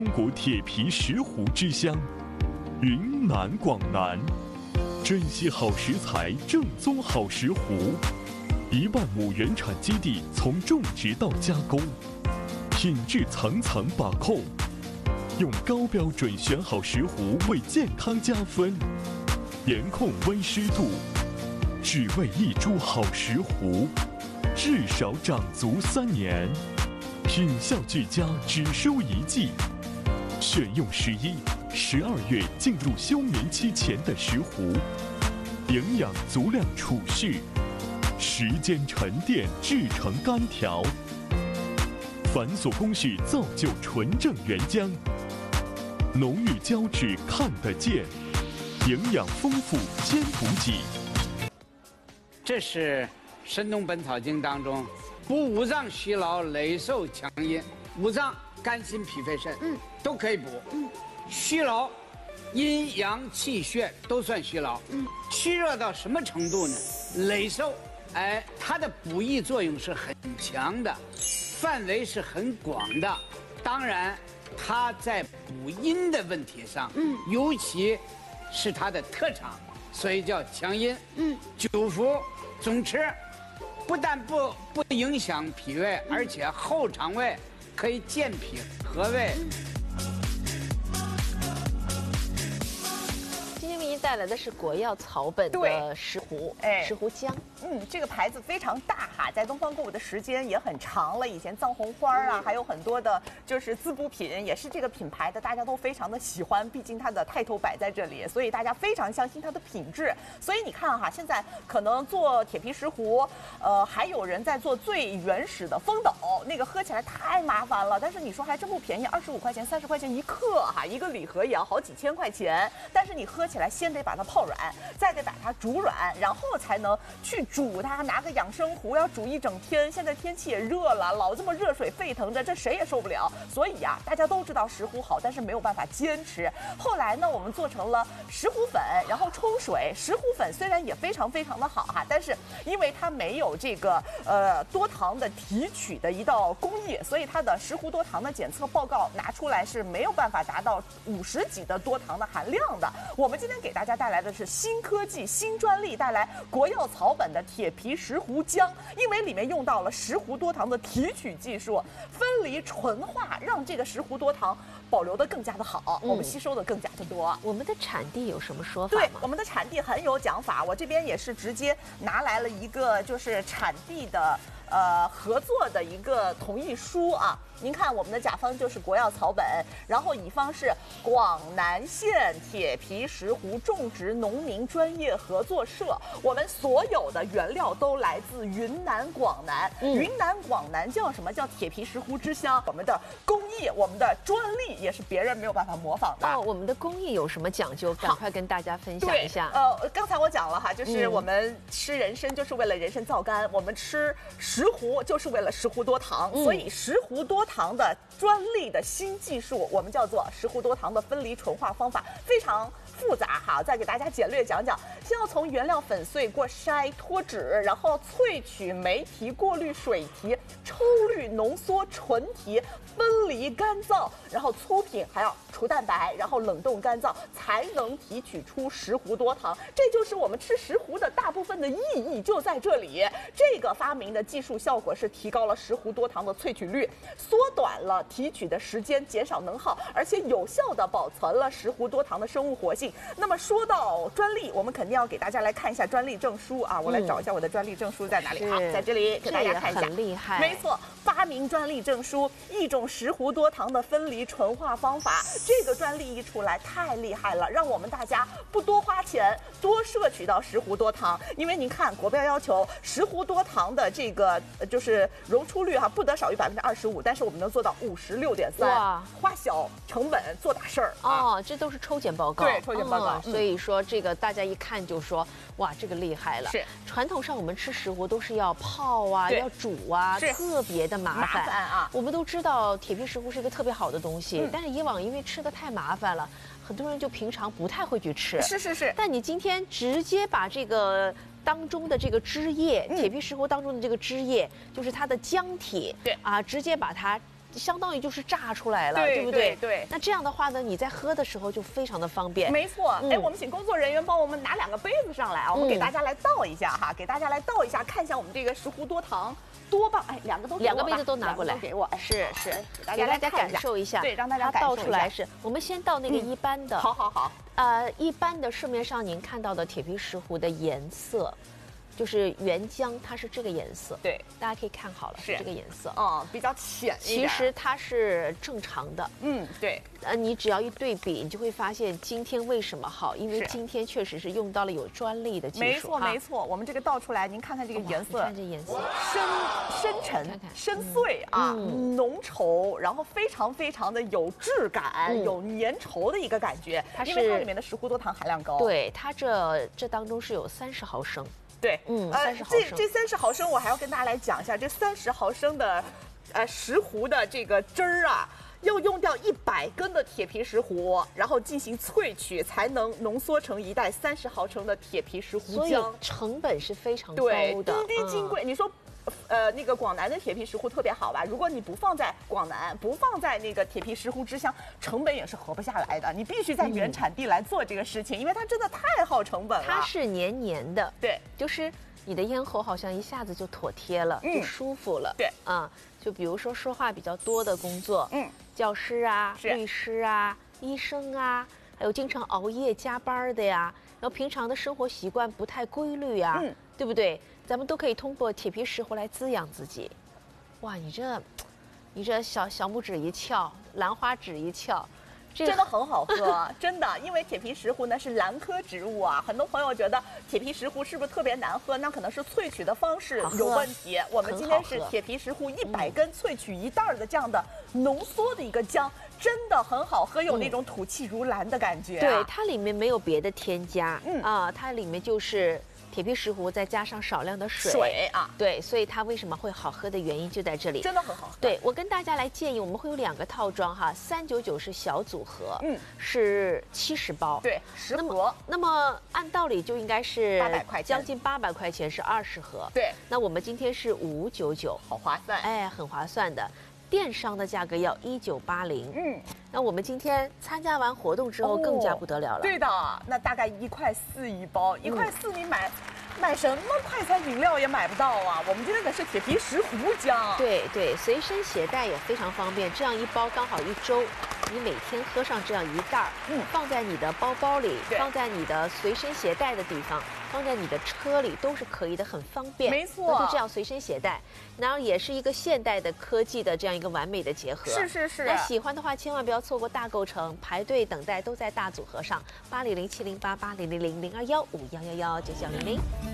中国铁皮石斛之乡，云南广南，珍稀好食材，正宗好石斛，1万亩原产基地，从种植到加工，品质层层把控，用高标准选好石斛为健康加分，严控温湿度，只为一株好石斛，至少长足3年，品效俱佳，只收1季。选用11、12月进入休眠期前的石斛，营养足量储蓄，时间沉淀制成干条，繁琐工序造就纯正原浆，浓郁胶质看得见，营养丰富兼补给。 这是《神农本草经》当中补五脏虚劳、累瘦强阴。五脏肝心脾肺肾，都可以补。虚劳，阴阳气血都算虚劳。虚弱到什么程度呢？累瘦，它的补益作用是很强的，范围是很广的。当然，它在补阴的问题上，尤其是它的特长，所以叫强阴。久服总吃，不但不影响脾胃，而且后肠胃可以健脾和胃。 今天为您带来的是国药草本的石斛，石斛姜。 这个牌子非常大哈，在东方购物的时间也很长了。以前藏红花啊，还有很多的就是滋补品，也是这个品牌的，大家都非常的喜欢。毕竟它的泰头摆在这里，所以大家非常相信它的品质。所以你看哈，现在可能做铁皮石斛，还有人在做最原始的风斗，那个喝起来太麻烦了。但是你说还真不便宜，25块钱、30块钱1克哈，一个礼盒也要好几千块钱。但是你喝起来先得把它泡软，再得把它煮软，然后才能去煮它，拿个养生壶要煮一整天。现在天气也热了，老这么热水沸腾着，这谁也受不了。所以呀，大家都知道石斛好，但是没有办法坚持。后来呢，我们做成了石斛粉，然后冲水。石斛粉虽然也非常非常的好哈，但是因为它没有这个多糖的提取的一道工艺，所以它的石斛多糖的检测报告拿出来是没有办法达到50几的多糖的含量的。我们今天给大家带来的是新科技、新专利，带来国药草本的铁皮石斛姜，因为里面用到了石斛多糖的提取技术，分离纯化，让这个石斛多糖保留的更加的好，我们吸收的更加的多。 我们的产地有什么说法吗？ 对，我们的产地很有讲法，我这边也是直接拿来了一个就是产地的合作的一个同意书啊。您看我们的甲方就是国药草本，然后乙方是广南县铁皮石斛种植农民专业合作社。我们所有的原料都来自云南广南，云南广南叫什么？叫铁皮石斛之乡。我们的工艺，我们的专利也是别人没有办法模仿的。 我们的工艺有什么讲究？赶快跟大家分享一下。 刚才我讲了哈，就是我们吃人参就是为了人参皂苷，我们吃石斛就是为了石斛多糖，所以石斛多糖的专利的新技术，我们叫做石斛多糖的分离纯化方法，非常复杂哈，再给大家简略讲讲。先要从原料粉碎过筛脱脂，然后萃取酶提，过滤水提，抽滤浓缩纯提，分离干燥，然后粗品还要除蛋白，然后冷冻干燥，才能提取出石斛多糖。这就是我们吃石斛的大部分的意义就在这里。这个发明的技术效果是提高了石斛多糖的萃取率，缩短了提取的时间，减少能耗，而且有效的保存了石斛多糖的生物活性。那么说到专利，我们肯定要给大家来看一下专利证书啊！我来找一下我的专利证书在哪里。好，在这里给大家看一下。 很厉害， 没错，发明专利证书，一种石斛多糖的分离纯化方法。这个专利一出来太厉害了，让我们大家不多花钱，多摄取到石斛多糖。因为您看国标要求石斛多糖的这个就是溶出率哈，不得少于25%，但是我们能做到56.3%。哇，花小成本做大事儿哦，这都是抽检报告。 对，抽检报告。 所以说这个大家一看就说，哇，这个厉害了。 是， 传统上我们吃石斛都是要泡啊，要煮啊，特别的麻烦啊。 我们都知道铁皮石斛是一个特别好的东西，但是以往因为吃的太麻烦了，很多人就平常不太会去吃。 是。 但你今天直接把这个当中的这个汁液，铁皮石斛当中的这个汁液，就是它的浆体， 对啊，直接把它相当于就是榨出来了， 对对不对？ 对。 那这样的话呢，你在喝的时候就非常的方便。 没错，哎，我们请工作人员帮我们拿2个杯子上来啊，我们给大家来倒一下哈，给大家来倒一下，看一下我们这个石斛多糖多棒！哎，2个杯子都拿过来， 给我，哎， 是， 给大家感受一下， 对，让大家感受一下。 倒出来是，我们先倒那个一般的， 好。 一般的市面上您看到的铁皮石斛的颜色。就是原浆，它是这个颜色， 对， 大家可以看好了，是这个颜色， 比较浅一点。 其实它是正常的， 对。 你只要一对比，你就会发现今天为什么好，因为今天确实是用到了有专利的技术。 没错，我们这个倒出来，您看看这个颜色， 看这颜色， 深沉、深邃啊，浓稠，然后非常的有质感，有粘稠的一个感觉。因为它里面的石斛多糖含量高。 对，它这当中是有30毫升。 对 ，30毫升。 这30毫升，我还要跟大家来讲一下，这30毫升的，石斛的这个汁儿啊，要用掉100根的铁皮石斛，然后进行萃取，才能浓缩成一袋30毫升的铁皮石斛浆。 所以成本是非常高的， 滴滴金贵。你说。那个广南的铁皮石斛特别好吧？如果你不放在广南，不放在那个铁皮石斛之乡，成本也是合不下来的。你必须在原产地来做这个事情，因为它真的太耗成本了。 它是黏黏的， 对， 就是你的咽喉好像一下子就妥帖了，就舒服了。 对就比如说说话比较多的工作，教师啊、律师啊、医生啊，还有经常熬夜加班的呀，然后平常的生活习惯不太规律呀，对不对？咱们都可以通过铁皮石斛来滋养自己。哇，你这小拇指一翘，兰花指一翘， 真的很好喝，真的。因为铁皮石斛呢是兰科植物啊，很多朋友觉得铁皮石斛是不是特别难喝？那可能是萃取的方式有问题。我们今天是铁皮石斛100根萃取1袋的这样的浓缩的一个浆，真的很好喝，有那种吐气如兰的感觉。 对，它里面没有别的添加，它里面就是铁皮石斛再加上少量的水啊， 对，所以它为什么会好喝的原因就在这里， 真的很好喝。 对，我跟大家来建议，我们会有2个套装哈，399是小组合，是70包， 对，10盒。 那么按道理就应该是 800块钱， 将近800块钱是20盒， 对。 那我们今天是5599， 好划算， 哎，很划算的。电商的价格要1980，那我们今天参加完活动之后更加不得了了。 对的，那大概1块4一包，1块4你买什么快餐饮料也买不到啊！我们今天可是铁皮石斛浆， 对，随身携带也非常方便，这样一包刚好1周，你每天喝上这样1袋，放在你的包包里，放在你的随身携带的地方，放在你的车里都是可以的，很方便。 没错， 就这样随身携带，然后也是一个现代的科技的这样一个完美的结合。 是。 那喜欢的话，千万不要错过大购城，排队等待都在大组合上，8007088000215119911。